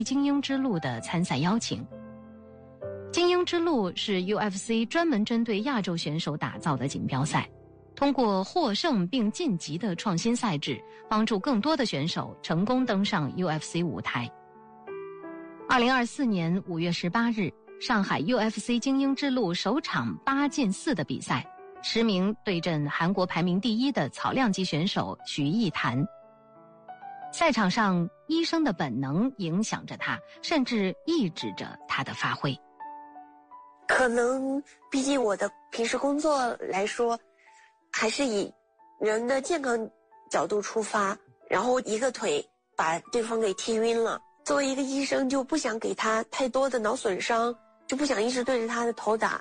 精英之路的参赛邀请。精英之路是 UFC 专门针对亚洲选手打造的锦标赛，通过获胜并晋级的创新赛制，帮助更多的选手成功登上 UFC 舞台。2024年5月18日，上海 UFC 精英之路首场8进4的比赛，石明对阵韩国排名第1的草量级选手许艺潭。赛场上，医生的本能影响着他，甚至抑制着他的发挥。 可能毕竟我的平时工作来说，还是以人的健康角度出发，然后一个腿把对方给踢晕了。作为一个医生，就不想给他太多的脑损伤，就不想一直对着他的头打。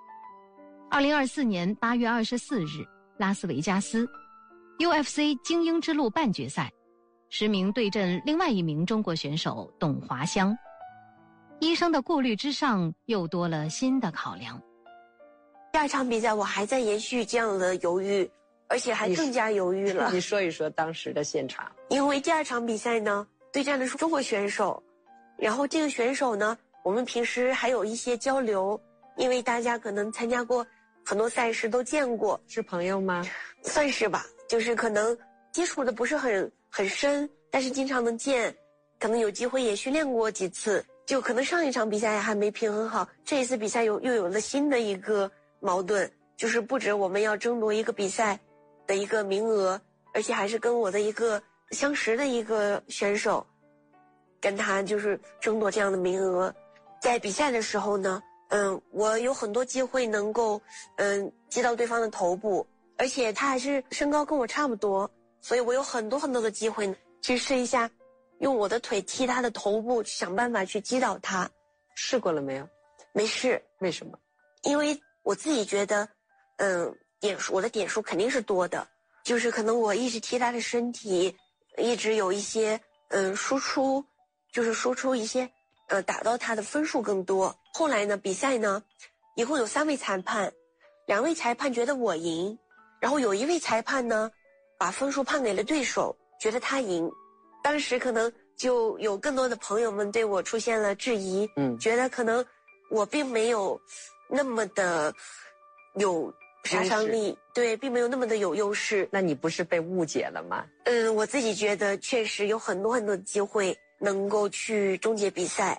2024年8月24日，拉斯维加斯 UFC 精英之路半决赛，石明对阵另外一名中国选手董华香。医生的顾虑之上，又多了新的考量。 第2场比赛我还在延续这样的犹豫，而且还更加犹豫了。 你说一说当时的现场。 因为第2场比赛呢，对战的是中国选手，然后这个选手呢，我们平时还有一些交流，因为大家可能参加过很多赛事都见过。 是朋友吗？ 算是吧，就是可能接触的不是很深，但是经常能见，可能有机会也训练过几次。就可能上一场比赛还没平衡好，这一次比赛又有了新的一个矛盾，就是不止我们要争夺一个比赛的一个名额，而且还是跟我的一个相识的一个选手，跟他就是争夺这样的名额。在比赛的时候呢，我有很多机会能够击到对方的头部，而且他还是身高跟我差不多，所以我有很多的机会去试一下用我的腿踢他的头部，想办法去击倒他。 试过了没有？ 没试。 为什么？ 因为我自己觉得我的点数肯定是多的，就是可能我一直踢他的身体，一直有一些输出一些打到他的分数更多。后来呢，比赛呢一共有3位裁判，2位裁判觉得我赢，然后有1位裁判呢把分数判给了对手，觉得他赢。当时可能就有更多的朋友们对我出现了质疑，觉得可能我并没有那么的有杀伤力，对，并没有那么的有优势。 那你不是被误解了吗？ 我自己觉得确实有很多的机会能够去终结比赛。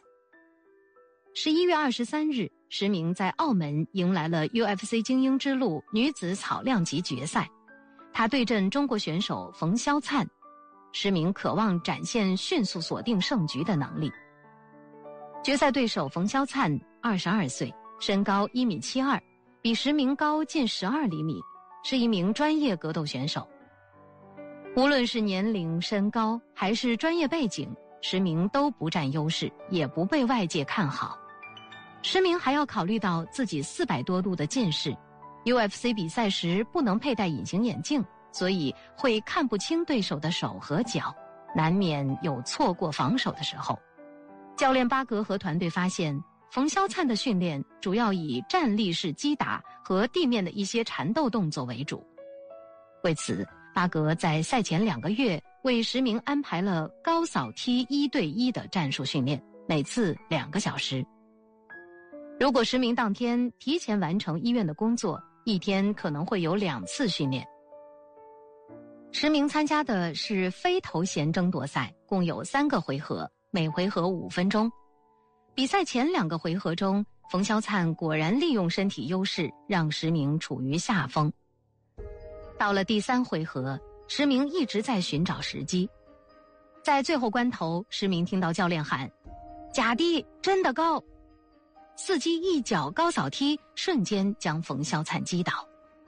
11月23日，石明在澳门迎来了 UFC 精英之路女子草量级决赛，她对阵中国选手冯潇灿。石明渴望展现迅速锁定胜局的能力。决赛对手冯潇灿22岁，身高1.72米，比石明高近12厘米，是一名专业格斗选手。无论是年龄、身高还是专业背景，石明都不占优势，也不被外界看好。石明还要考虑到自己400多度的近视， UFC 比赛时不能佩戴隐形眼镜，所以会看不清对手的手和脚，难免有错过防守的时候。教练巴格和团队发现，冯潇灿的训练主要以站立式击打和地面的一些缠斗动作为主。为此，巴格在赛前2个月为石明安排了高扫踢1对1的战术训练，每次2个小时。如果石明当天提前完成医院的工作，一天可能会有2次训练。石明参加的是非头衔争夺赛，共有3个回合，每回合5分钟。比赛前2个回合中，冯潇灿果然利用身体优势，让石明处于下风。到了第3回合，石明一直在寻找时机。在最后关头，石明听到教练喊：“假低，真的高！”伺机一脚高扫踢，瞬间将冯潇灿击倒。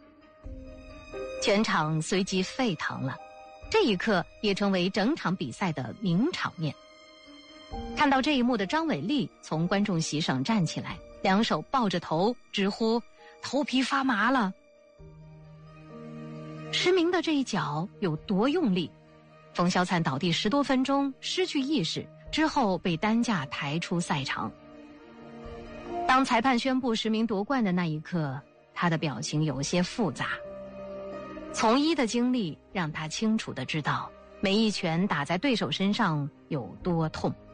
全场随即沸腾了，这一刻也成为整场比赛的名场面。看到这一幕的张伟丽从观众席上站起来，2手抱着头，直呼头皮发麻了。石明的这一脚有多用力？冯潇灿倒地10多分钟，失去意识，之后被担架抬出赛场。当裁判宣布石明夺冠的那一刻，他的表情有些复杂。从医的经历让他清楚地知道，每一拳打在对手身上有多痛。